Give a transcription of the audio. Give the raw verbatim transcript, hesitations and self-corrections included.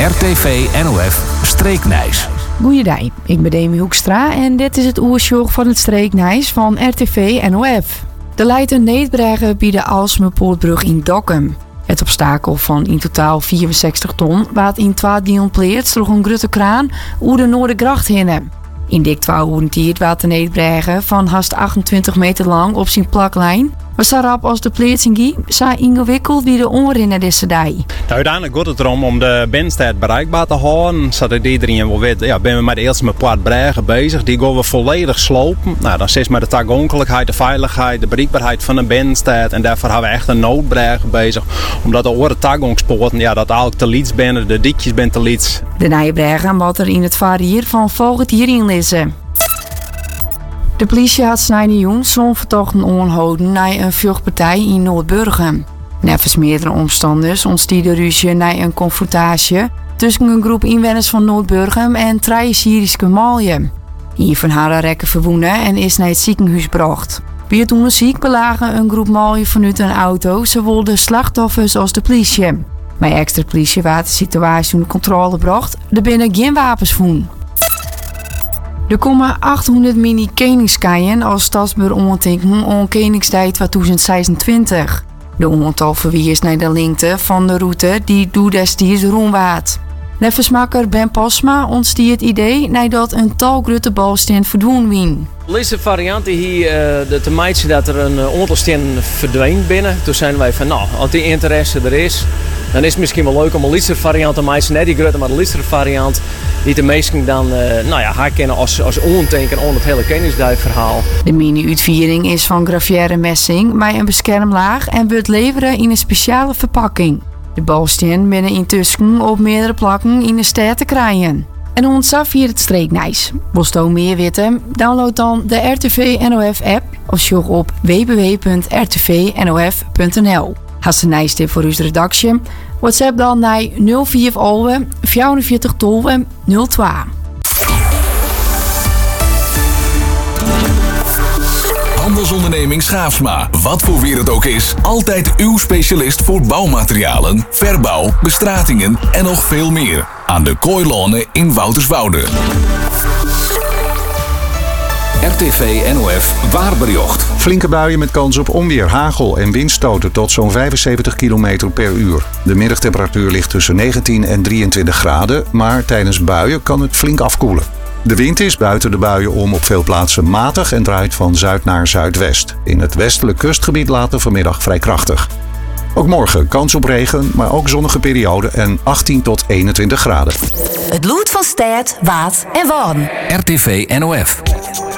R T V N O F Streeknijs. Goeiedag, ik ben Demi Hoekstra en dit is het oersjoch van het Streeknijs van R T V N O F. Er leidt een neetbregen bij de Aalsmeerpoortbrug in Dokkum. Het obstakel van in totaal vierenzestig ton waard in twee delen pleert door een grote kraan oer de Noordergracht heen. In dik twee uur waard de neetbregen van haast achtentwintig meter lang op zijn plaklijn. Maar zo rap als de pleersing ging, zo ingewikkeld wie de onrinnen deze dag. Nou, uiteindelijk gaat het erom om de Benstead bereikbaar te houden, zodat iedereen wel weet, ja, ben we met de eerste met Poortbregen bezig. Die gaan we volledig slopen. Nou, dan zit met de toegankelijkheid, de veiligheid, de bereikbaarheid van de Benstead. En daarvoor hebben we echt een noodbregen bezig. Omdat de oren toegangspoorten, ja, dat eigenlijk te liets zijn, de dikjes zijn te liets. De Nijenbregen moet er in het varier van volgend hierin lezen. De politie had snijden jong zo'n vertochten onhouden naar een vechtpartij in Noordburgen. Nevens meerdere omstanders ontstiet de ruzie naar een confrontatie tussen een groep inwoners van Noordburgen en drie Syrische maaljen. Hier van haar rekken verwoenen en is naar het ziekenhuis gebracht. Bij het onderzoek belagen een groep maaljen vanuit een auto zowel de slachtoffers als de politie. Bij extra politie werd de situatie onder controle gebracht, er binnen geen wapens voen. Er komen achthonderd mini-keningskeien als stadsbuur ontinken om Koningsdag tweeduizend zesentwintig. De ontal verwies naar de lengte van de route die door destijds rondwaart. Neffensmakker Ben Posma ontstie het idee nadat een talgrote balsteen verdwenen wien. De eerste variant hier uh, te meiden dat er een aantal stenen verdween binnen. Toen zijn wij van, nou, als die interesse er is, dan is het misschien wel leuk om een liefste variant te meiden. Net die grote, maar de liefste variant die de meesten dan uh, nou ja, herkennen als, als ondenken aan het hele Koningsdag-verhaal. De mini-uitviering is van gravière messing met een beschermlaag en wordt leveren in een speciale verpakking. De balsteen binnen intussen op meerdere plekken in de stad te krijgen. En ontzaf hier het Streeknijs. Wil je meer weten? Download dan de R T V N O F app of zoek op w w w punt r t v n o f punt n l. Als een nijstip voor uw redactie, WhatsApp dan naar nul vier vierenveertig tolve nul twee. Handelsonderneming Schaafsma. Wat voor weer het ook is. Altijd uw specialist voor bouwmaterialen, verbouw, bestratingen en nog veel meer. Aan de Kooilonen in Wouterswoude. R T V N O F waarbericht. Flinke buien met kans op onweer, hagel en windstoten tot zo'n vijfenzeventig kilometer per uur. De middagtemperatuur ligt tussen negentien en drieëntwintig graden, maar tijdens buien kan het flink afkoelen. De wind is buiten de buien om op veel plaatsen matig en draait van zuid naar zuidwest. In het westelijk kustgebied later vanmiddag vrij krachtig. Ook morgen kans op regen, maar ook zonnige periode en achttien tot eenentwintig graden. Het lood van stad, waad en waan. R T V N O F.